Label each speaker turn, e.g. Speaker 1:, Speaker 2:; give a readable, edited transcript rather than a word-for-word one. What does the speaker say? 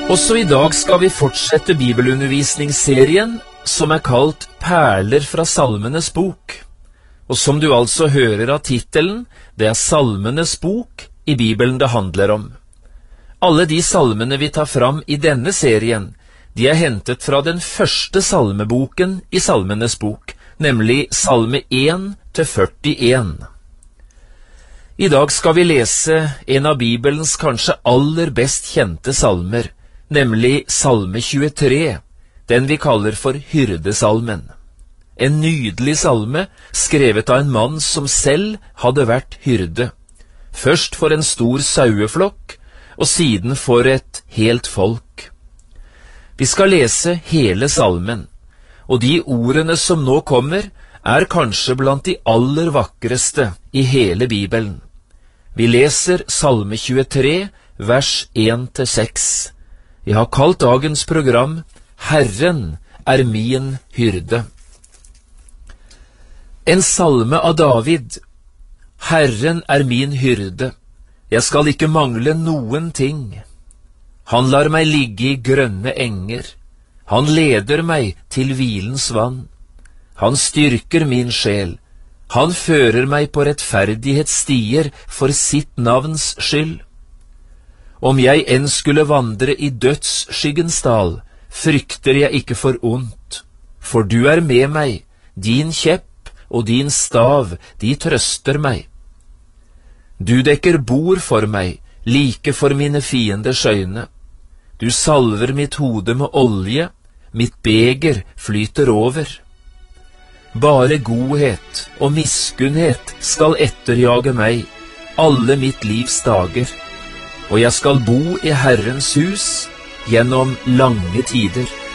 Speaker 1: Også i dag skal vi fortsette bibelundervisningsserien som kalt Perler fra Salmenes bok. Og som du altså hører av titelen, det Salmenes bok i Bibelen det handler om. Alle de salmene vi tar fram i denne serien, de hentet fra den første salmeboken i Salmenes bok, nemlig Salme 1 til 41. I dag skal vi lese en av Bibelens kanskje aller best kjente salmer, nemlig Salme 23, den vi kaller for Hyrdesalmen. En nydelig salme skrevet av en mann som selv hadde vært hyrde, først for en stor saueflokk, og siden for et helt folk. Vi skal lese hele salmen, og de ordene som nå kommer, kanskje blant de aller vakreste i hele Bibelen. Vi leser Salme 23, vers 1-6. Jeg har kalt dagens program Herren min hyrde. En salme av David. Herren min hyrde. Jeg skal ikke mangle noen ting. Han lar meg ligge i grønne enger. Han leder meg til hvilens vann. Han styrker min sjel. Han fører meg på rettferdighetsstier for sitt navns skyld. Om jeg enn skulle vandre i dødsskyggens dal, frykter jeg ikke for ondt, for du med meg, din kjepp og din stav, de trøster meg. Du dekker bord for meg, like for mine fienders øyne. Du salver mitt hode med olje, mitt beger flyter over. Bare godhet og miskunnhet skal etterjage meg, alle mitt livs dager, og jeg skal bo i Herrens hus gjennom lange tider.